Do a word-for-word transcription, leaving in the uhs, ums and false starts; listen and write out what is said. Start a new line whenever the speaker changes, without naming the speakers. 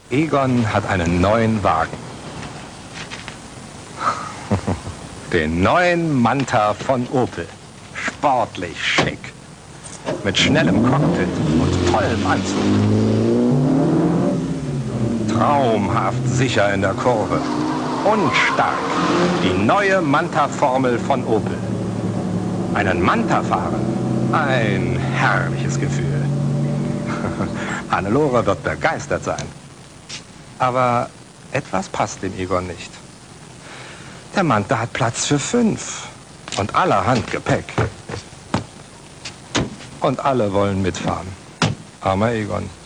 Egon hat einen neuen Wagen. Den neuen Manta von Opel. Sportlich schick. Mit schnellem Cockpit und tollem Anzug. Traumhaft sicher in der Kurve. Und stark. Die neue Manta-Formel von Opel. Einen Manta fahren. Ein herrliches Gefühl. Hannelore wird begeistert sein. Aber etwas passt dem Egon nicht. Der Manta hat Platz für fünf. Und allerhand Gepäck. Und alle wollen mitfahren. Armer Egon.